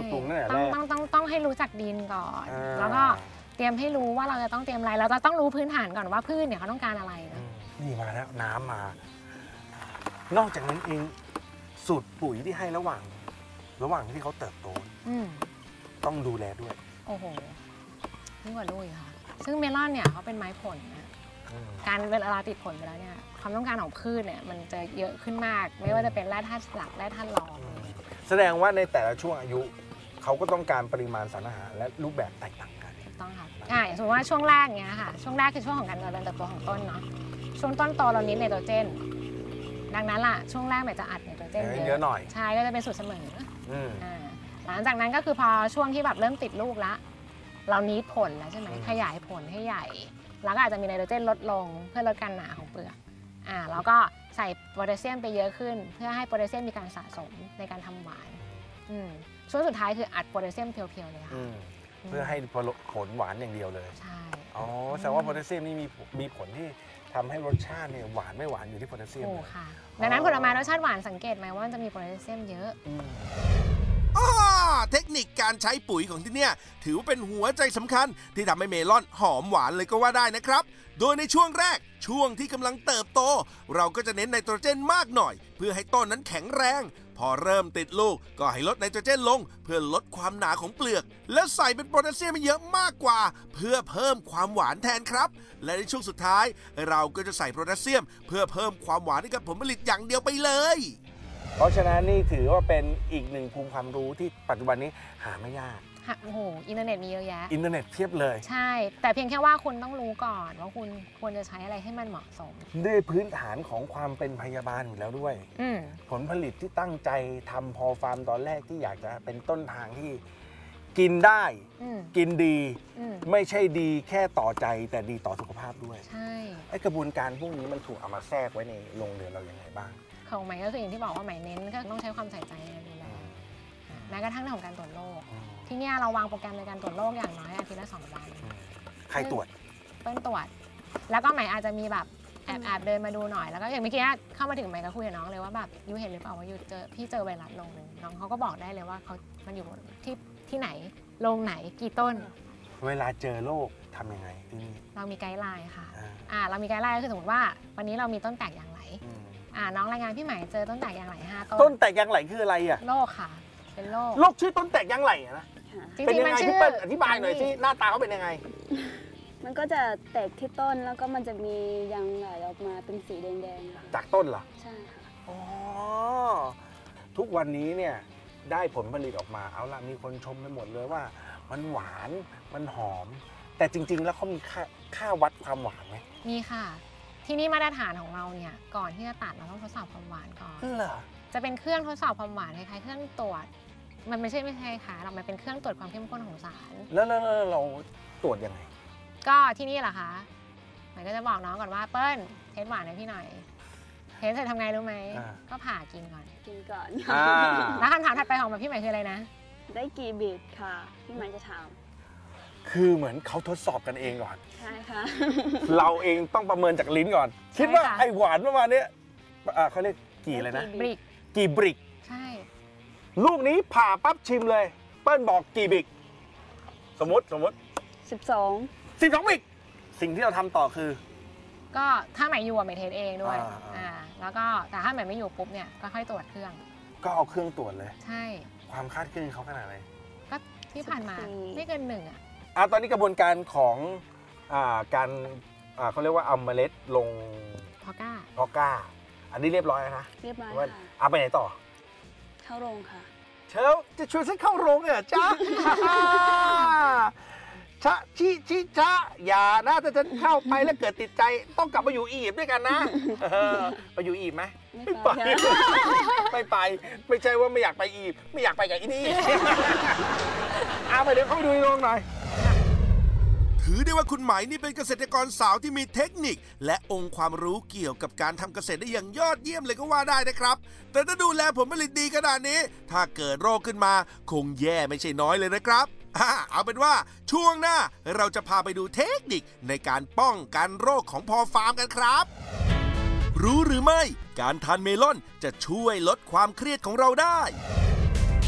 ปรุงตั้งแต่แรกต้องให้รู้จักดินก่อนแล้วก็เตรียมให้รู้ว่าเราจะต้องเตรียมอะไรเราจะต้องรู้พื้นฐานก่อนว่าพืชเนี่ยเขาต้องการอะไรนะนี่มาแล้วน้ำมา นอกจากนั้นเองสูตรปุ๋ยที่ให้ระหว่างที่เขาเติบโตต้องดูแลด้วยโอ้โหยิ่งกว่าลูกค่ะซึ่งเมลอนเนี่ยเขาเป็นไม้ผลนะการเวลาติดผลไปแล้วเนี่ยความต้องการของพืชเนี่ยมันจะเยอะขึ้นมากไม่ว่าจะเป็นแร่ธาตุหลักแร่ธาตุรองแสดงว่าในแต่ละช่วงอายุเขาก็ต้องการปริมาณสารอาหารและรูปแบบแตกต่างกันถูกต้องค่ะอย่างสมมติว่าช่วงแรกเนี้ยค่ะช่วงแรกคือช่วงของการเจริญเติบโตของต้นเนาะช่วงต้นโตเราเน้นไนโตรเจนดังนั้นล่ะช่วงแรกมันจะอัดไนโตรเจนเยอะหน่อยใช่ก็จะเป็นสูตรเสมอหลังจากนั้นก็คือพอช่วงที่แบบเริ่มติดลูกละเรานี้ผลแล้วใช่ไหมขยายผลให้ใหญ่แล้วก็อาจจะมีไนโตรเจนลดลงเพื่อลดการหนาของเปลือกแล้วก็ใส่โพแทสเซียมไปเยอะขึ้นเพื่อให้โพแทสเซียมมีการสะสมในการทำหวานช่วงสุดท้ายคืออัดโพแทสเซียมเพียวๆเลยค่ะเพื่อให้ผลหวานอย่างเดียวเลยใช่แสดงว่าโพแทสเซียมนี่มีผลที่ทำให้รสชาติเนี่ยหวานไม่หวานอยู่ที่โพแทสเซียมค่ะดังนั้นผลไม้รสชาติหวานสังเกตไหมว่ามันจะมีโพแทสเซียมเยอะเทคนิคการใช้ปุ๋ยของที่เนี่ยถือว่าเป็นหัวใจสำคัญที่ทำให้เมลอนหอมหวานเลยก็ว่าได้นะครับโดยในช่วงแรกช่วงที่กำลังเติบโตเราก็จะเน้นไนโตรเจนมากหน่อยเพื่อให้ต้นนั้นแข็งแรงพอเริ่มติดลูกก็ให้ลดไนโตรเจนลงเพื่อลดความหนาของเปลือกแล้วใส่เป็นโพแทสเซียมเยอะมากกว่าเพื่อเพิ่มความหวานแทนครับและในช่วงสุดท้ายเราก็จะใส่โพแทสเซียมเพื่อเพิ่มความหวานให้กับผลผลิตอย่างเดียวไปเลยเพราะฉะนั้นนี่ถือว่าเป็นอีกหนึ่งภูมิความรู้ที่ปัจจุบันนี้หาไม่ยากโอ้โหอินเทอร์เน็ตมีเยอะแยะอินเทอร์เน็ตเพียบเลยใช่แต่เพียงแค่ว่าคุณต้องรู้ก่อนว่าคุณควรจะใช้อะไรให้มันเหมาะสมด้วยพื้นฐานของความเป็นพยาบาลอยู่แล้วด้วยผลผลิตที่ตั้งใจทำพอฟาร์มตอนแรกที่อยากจะเป็นต้นทางที่กินได้กินดีไม่ใช่ดีแค่ต่อใจแต่ดีต่อสุขภาพด้วยใช่ไอกระบวนการพวกนี้มันถูกเอามาแทรกไว้ในโรงเรือนเราอย่างไรบ้างของใหม่ก็คืออย่างที่บอกว่าใหม่เน้นก็ต้องใช้ความใส่ใจในการดูแลแม้กระทั่งเรื่องของการตรวจโรคที่นี่เราวางโปรแกรมในการตรวจโรคอย่างน้อยอาทิตย์ละ2 วันใครตรวจต้นตรวจแล้วก็ใหม่อาจจะมีแบบแอบเดินมาดูหน่อยแล้วก็อย่างเมื่อกี้เข้ามาถึงใหม่ก็คุยกับน้องเลยว่าแบบยูเห็นหรือเปล่าว่ายูพี่เจอไวรัสลงนึงน้องเขาก็บอกได้เลยว่ามันอยู่ที่ไหนลงไหนกี่ต้นเวลาเจอโรคทำยังไงที่นี่เรามีไกด์ไลน์ค่ะเรามีไกด์ไลน์ก็คือสมมติว่าวันนี้เรามีต้นแตกอย่างไรน้องรายงานพี่ใหม่เจอต้นแตกยางไหล5 ต้นแตกยางไหลคืออะไรอ่ะโรคค่ะเป็นโรคชื่อต้นแตกยางไหลนะเป็นยังไงพี่เปิ้ลอธิบายหน่อยสิหน้าตาเขาเป็นยังไงมันก็จะแตกที่ต้นแล้วก็มันจะมียางไหลออกมาเป็นสีแดงๆจากต้นเหรอใช่ค่ะอ๋อทุกวันนี้เนี่ยได้ผลผลิตออกมาเอาละมีคนชมไปหมดเลยว่ามันหวานมันหอมแต่จริงๆแล้วเขามีค่าวัดความหวานไหมมีค่ะที่นี่มาตรฐานของเราเนี่ยก่อนที่จะตัดเราต้องทดสอบความหวานก่อนเหรอจะเป็นเครื่องทดสอบความหวานคล้ายๆเครื่องตรวจมันไม่ใช่ค่ะเรามันเป็นเครื่องตรวจความเข้มข้นของสารแล้วเราตรวจยังไงก็ที่นี่เหรอคะหมายก็จะบอกน้องก่อนว่าเปิ้ลเทสหวานให้พี่หน่อยเทสเสร็จทำไงรู้ไหมก็ผ่ากินก่อนแล้วคำถามถัดไปของพี่ใหม่คืออะไรนะได้กี่บิตค่ะพี่ใหม่จะถามคือเหมือนเขาทดสอบกันเองก่อนใช่ค่ะเราเองต้องประเมินจากลิ้นก่อนคิดว่าไอหวานประมาณนี้เขาเรียกกี่เลยนะบริกกี่บริกใช่ลูกนี้ผ่าปั๊บชิมเลยเปิ้ลบอกกี่บริกสมมติ12บริกสิ่งที่เราทำต่อคือก็ถ้าใหม่อยู่ใหม่เทสเองด้วยแล้วก็แต่ถ้าใหม่ไม่อยู่ปุ๊บเนี่ยก็ค่อยตรวจเครื่องก็เอาเครื่องตรวจเลยใช่ความคาดเคลื่อนเขาขนาดไหนก็ที่ผ่านมาไม่เกิน1 ตอนนี้กระบวนการของการเขาเรียกว่าเอาเมล็ดลงพอก้าอันนี้เรียบร้อยแล้วนะเรียบร้อยค่ะเอาไปไหนต่อเข้าโรงค่ะเชลจะชวนฉันเข้าโรงเนี่ยจ้าชะอย่านะถ้าฉันเข้าไปแล้วเกิดติดใจต้องกลับมาอยู่อียิปต์ด้วยกันนะไปอยู่อียิปต์ไหมไม่ไปไม่ใช่ว่าไม่อยากไปอียิปต์ไม่อยากไปกับอีนี่เอาไปเดี๋ยวเข้าดูโรงหน่อยถือได้ว่าคุณไหมนี่เป็นเกษตรกรสาวที่มีเทคนิคและองค์ความรู้เกี่ยวกับการทำเกษตรได้อย่างยอดเยี่ยมเลยก็ว่าได้นะครับแต่ถ้าดูแลผลผลิตดีขนาดนี้ถ้าเกิดโรคขึ้นมาคงแย่ไม่ใช่น้อยเลยนะครับเอาเป็นว่าช่วงหน้าเราจะพาไปดูเทคนิคในการป้องกันโรคของพอฟาร์มกันครับรู้หรือไม่การทานเมลอนจะช่วยลดความเครียดของเราได้